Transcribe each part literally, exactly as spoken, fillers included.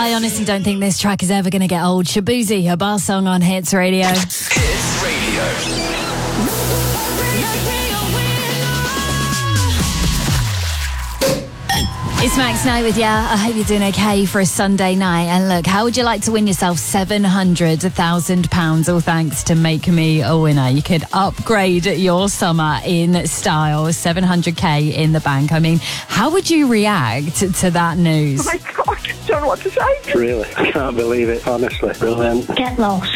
I honestly don't think this track is ever going to get old. Shabuzi, a bar song on Hits Radio. Hits Radio. It's Max Night with ya. I hope you're doing okay for a Sunday night. And look, how would you like to win yourself seven hundred thousand pounds, all thanks to Make Me a Winner? You could upgrade your summer in style. seven hundred k in the bank. I mean, how would you react to that news? Oh my God, I don't know what to say. Really? I can't believe it, honestly. Brilliant. Get lost.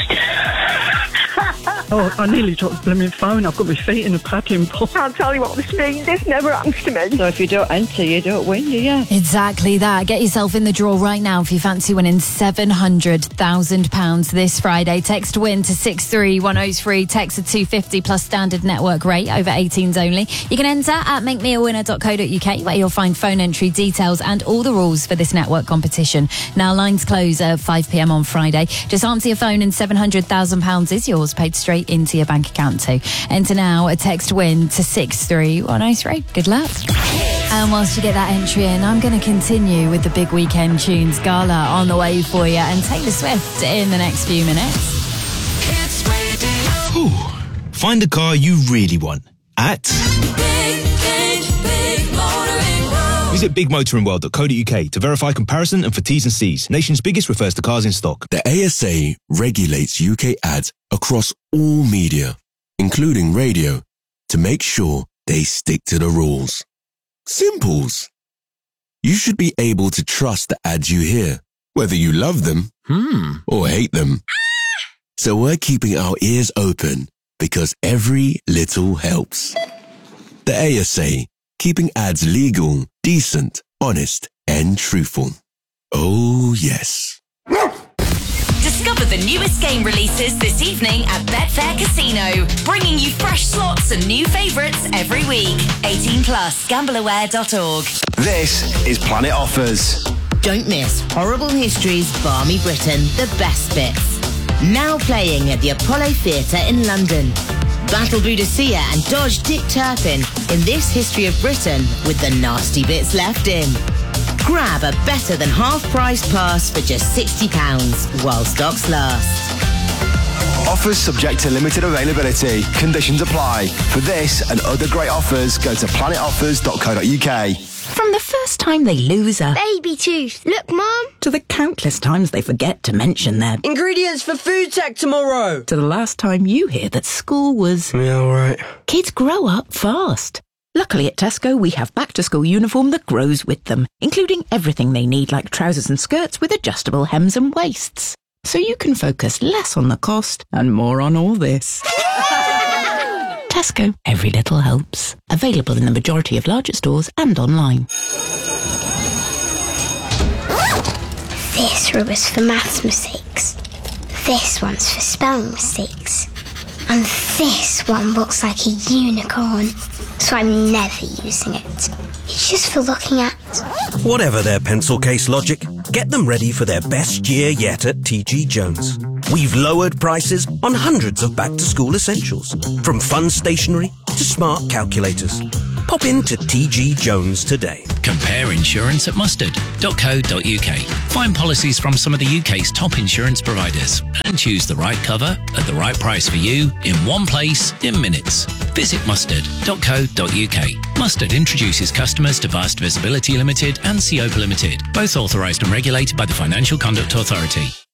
Oh, I nearly dropped the blooming phone. I've got my feet in a paddling pool. I can't tell you what this means. This never happens to me. So if you don't enter, you don't win, do you? Exactly that. Get yourself in the draw right now if you fancy winning seven hundred thousand pounds this Friday. Text WIN to six three one oh three. Text a two fifty plus standard network rate, over eighteens only. You can enter at make me a winner dot co dot uk, where you'll find phone entry details and all the rules for this network competition. Now, lines close at five p m on Friday. Just answer your phone and seven hundred thousand pounds is yours, paid straight into your bank account too. Enter now, a text WIN to six three one oh three. Good luck. And whilst you get that entry in, I'm going to continue with the big weekend tunes. Gala on the way for you, and Taylor Swift in the next few minutes. Ooh, find the car you really want at Big, big, big motoring world. Visit big motoring world dot co dot uk to verify comparison and for T's and C's. Nation's biggest refers to cars in stock. The A S A regulates U K ads across all media, including radio, to make sure they stick to the rules. Simples. You should be able to trust the ads you hear, whether you love them Hmm. or hate them. So we're keeping our ears open because every little helps. The A S A, keeping ads legal, decent, honest, and truthful. Oh, yes. Discover the newest game releases this evening at Betfair Casino, bringing you fresh slots and new favourites every week. eighteen plus, gamble aware dot org. This is Planet Offers. Don't miss Horrible History's Barmy Britain, the best bits. Now playing at the Apollo Theatre in London. Battle Boudicca and dodge Dick Turpin in this history of Britain with the nasty bits left in. Grab a better than half-price pass for just sixty pounds while stocks last. Offers subject to limited availability. Conditions apply. For this and other great offers, go to planet offers dot co dot uk. From the first time they lose a baby tooth, look, Mum, to the countless times they forget to mention their ingredients for food tech tomorrow, to the last time you hear that school was Yeah, all right. Kids grow up fast. Luckily at Tesco, we have back-to-school uniform that grows with them, including everything they need like trousers and skirts with adjustable hems and waists. So you can focus less on the cost and more on all this. Tesco, every little helps. Available in the majority of larger stores and online. This rubber's for maths mistakes. This one's for spelling mistakes. And this one looks like a unicorn, so I'm never using it. It's just for looking at. Whatever their pencil case logic, get them ready for their best year yet at T G Jones. We've lowered prices on hundreds of back-to-school essentials, from fun stationery to smart calculators. Pop into T G Jones today. Compare insurance at mustard dot co dot uk. Find policies from some of the U K's top insurance providers and choose the right cover at the right price for you in one place in minutes. Visit mustard dot co dot uk. Mustard introduces customers to Vast Visibility Limited and Seopa Limited, both authorised and regulated by the Financial Conduct Authority.